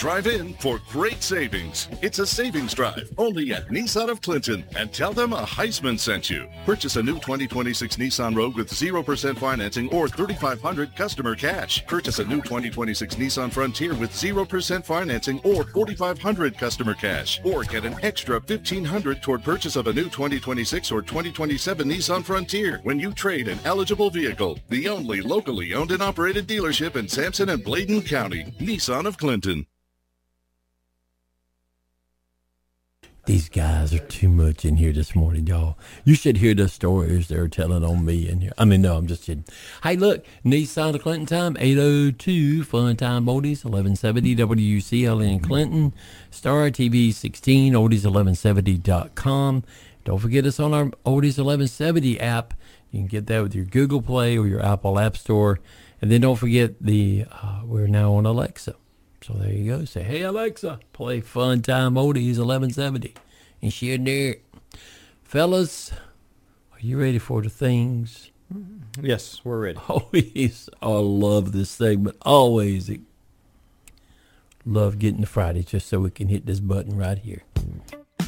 drive in for great savings. It's a savings drive only at Nissan of Clinton, and tell them a Heisman sent you. Purchase a new 2026 Nissan Rogue with 0% financing or $3,500 customer cash. Purchase a new 2026 Nissan Frontier with 0% financing or $4,500 customer cash. Or get an extra $1,500 toward purchase of a new 2026 or 2027 Nissan Frontier when you trade an eligible vehicle. The only locally owned and operated dealership in Sampson and Bladen County, Nissan of Clinton. These guys are too much in here this morning, y'all. You should hear the stories they're telling on me in here. I mean, no, I'm just kidding. Hey, look, Nissan of Clinton time, 8:02, Fun Time Oldies, 1170 WCLN in Clinton, Star TV 16, oldies1170.com. Don't forget us on our Oldies 1170 app. You can get that with your Google Play or your Apple App Store. And then don't forget we're now on Alexa. So there you go. Say, hey, Alexa, play Fun Time Oldies 1170. And she'll do it. Fellas, are you ready for the things? Yes, we're ready. Always, I love this segment. Always love getting to Friday just so we can hit this button right here.